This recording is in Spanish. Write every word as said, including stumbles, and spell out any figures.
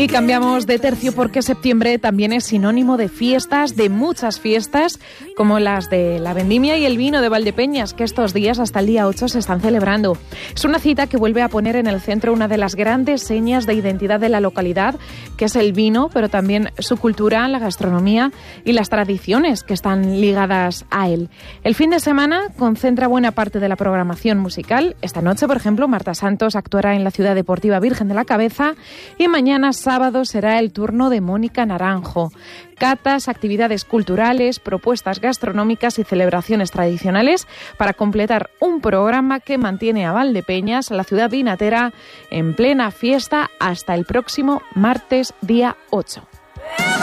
Y cambiamos de tercio porque septiembre también es sinónimo de fiestas, de muchas fiestas, como las de la vendimia y el vino de Valdepeñas, que estos días hasta el día ocho se están celebrando. Es una cita que vuelve a poner en el centro una de las grandes señas de identidad de la localidad, que es el vino, pero también su cultura, la gastronomía y las tradiciones que están ligadas a él. El fin de semana concentra buena parte de la programación musical. Esta noche, por ejemplo, Marta Santos actuará en la Ciudad Deportiva Virgen de la Cabeza y mañana sábado será el turno de Mónica Naranjo. Catas, actividades culturales, propuestas gastronómicas y celebraciones tradicionales para completar un programa que mantiene a Valdepeñas, la ciudad vinatera, en plena fiesta hasta el próximo martes día ocho.